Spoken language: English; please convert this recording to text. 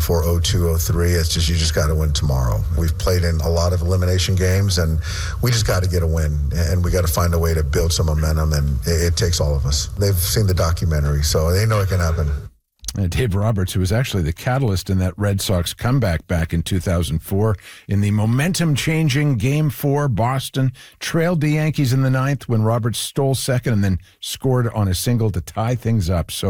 before 02-03. It's just, you just got to win tomorrow. We've played in a lot of elimination games, and we just got to get a win, and we got to find a way to build some momentum, and it takes all of us. They've seen the documentary, so they know it can happen. Dave Roberts, who was actually the catalyst in that Red Sox comeback back in 2004 in the momentum-changing Game 4, Boston trailed the Yankees in the ninth when Roberts stole second and then scored on a single to tie things up. So